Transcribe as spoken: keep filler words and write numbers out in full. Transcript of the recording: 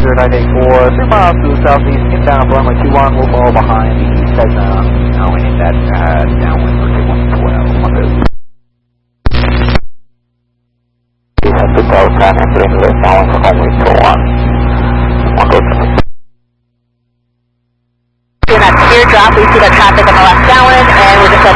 zero nine eight four, three miles to the southeast, inbound runway two one, we'll fall behind the Cessna, now in that uh, downwind for two one twelve, on the two thousand, entering the downwind for only two one, one go to that teardrop, we see the traffic on the left downwind, and we're just